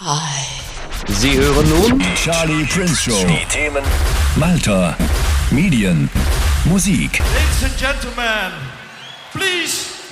Sie hören nun Die Charlie Prince Show. Die Themen Malta, Medien, Musik. Ladies and gentlemen, please